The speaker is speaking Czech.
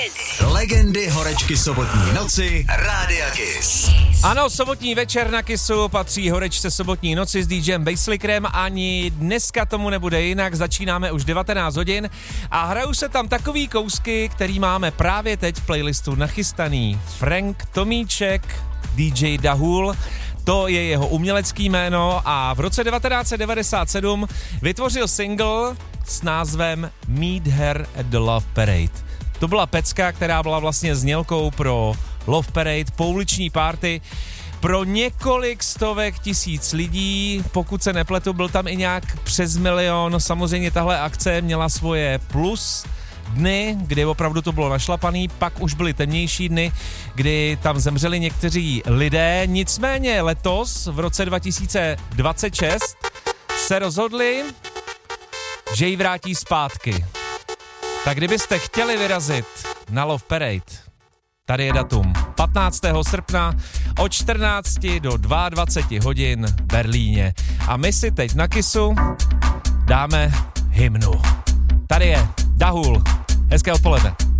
Legendy horečky sobotní noci Rádia Kiss. Ano, sobotní večer na Kissu patří horečce sobotní noci s DJem Basslickerem. Ani dneska tomu nebude jinak, začínáme už 19 hodin a hrajou se tam takový kousky, který máme právě teď v playlistu nachystaný. Frank Tomíček, DJ Dahul, to je jeho umělecký jméno a v roce 1997 vytvořil single s názvem Meet Her at the Love Parade. To byla pecka, která byla vlastně znělkou pro Love Parade, pouliční party pro několik stovek tisíc lidí, pokud se nepletu, byl tam i nějak přes 1 milion. Samozřejmě tahle akce měla svoje plus dny, kdy opravdu to bylo našlapaný, pak už byly temnější dny, kdy tam zemřeli někteří lidé. Nicméně letos, v roce 2026, se rozhodli, že ji vrátí zpátky. Tak kdybyste chtěli vyrazit na Love Parade, tady je datum 15. srpna od 14 do 22 hodin v Berlíně. A my si teď na Kissu dáme hymnu. Tady je Dahul. Hezké odpoledne.